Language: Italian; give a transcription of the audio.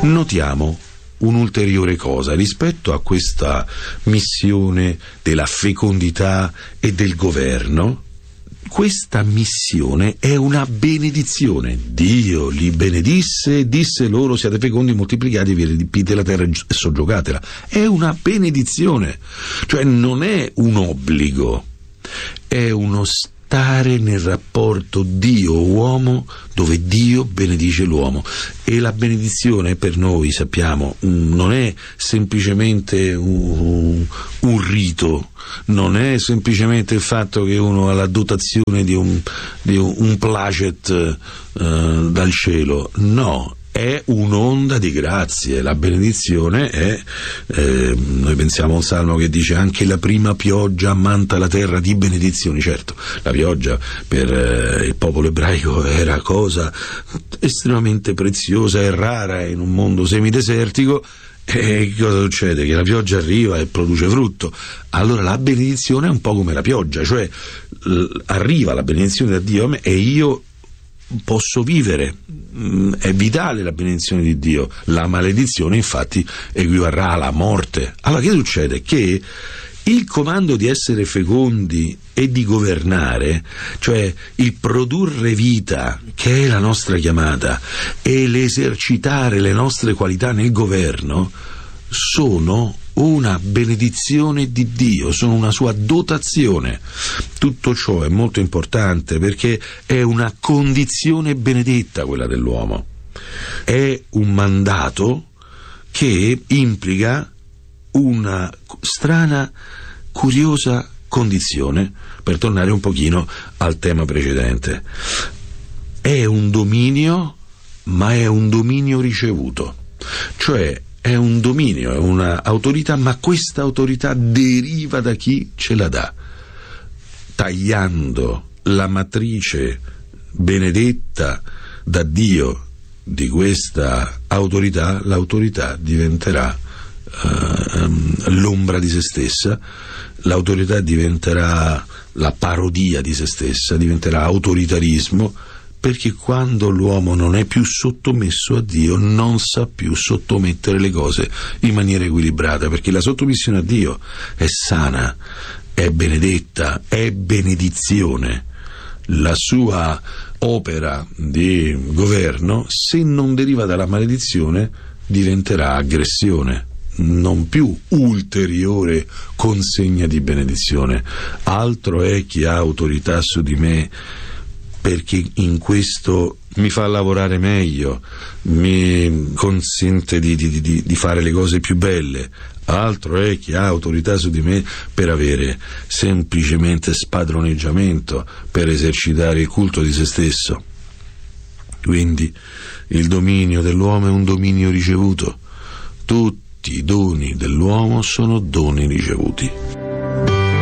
Notiamo un'ulteriore cosa rispetto a questa missione della fecondità e del governo. Questa missione è una benedizione. Dio li benedisse e disse loro: siate fecondi, moltiplicatevi e riempite la terra e soggiocatela. È una benedizione, cioè non è un obbligo, è uno stare nel rapporto Dio-uomo, dove Dio benedice l'uomo. E la benedizione per noi, sappiamo, non è semplicemente un rito, non è semplicemente il fatto che uno ha la dotazione di un placet dal cielo, no, è un'onda di grazie. La benedizione è, noi pensiamo a un salmo che dice: anche la prima pioggia ammanta la terra di benedizioni. Certo, la pioggia per il popolo ebraico era cosa estremamente preziosa e rara in un mondo semidesertico. E cosa succede? Che la pioggia arriva e produce frutto. Allora la benedizione è un po' come la pioggia, cioè arriva la benedizione da Dio a me e io posso vivere. È vitale la benedizione di Dio. La maledizione infatti equivarrà alla morte. Allora che succede? Che il comando di essere fecondi e di governare, cioè il produrre vita, che è la nostra chiamata, e l'esercitare le nostre qualità nel governo, sono una benedizione di Dio, sono una sua dotazione. Tutto ciò è molto importante perché è una condizione benedetta quella dell'uomo. È un mandato che implica una strana, curiosa condizione, per tornare un pochino al tema precedente. È un dominio, ma è un dominio ricevuto, cioè è un dominio, è una autorità, ma questa autorità deriva da chi ce la dà. Tagliando la matrice benedetta da Dio di questa autorità, l'autorità diventerà l'ombra di se stessa, l'autorità diventerà la parodia di se stessa, diventerà autoritarismo, perché quando l'uomo non è più sottomesso a Dio non sa più sottomettere le cose in maniera equilibrata, perché la sottomissione a Dio è sana, è benedetta, è benedizione. La sua opera di governo, se non deriva dalla maledizione, diventerà aggressione, non più ulteriore consegna di benedizione. Altro è chi ha autorità su di me, perché in questo mi fa lavorare meglio, mi consente di fare le cose più belle. Altro è chi ha autorità su di me per avere semplicemente spadroneggiamento, per esercitare il culto di se stesso. Quindi il dominio dell'uomo è un dominio ricevuto. Tutti i doni dell'uomo sono doni ricevuti.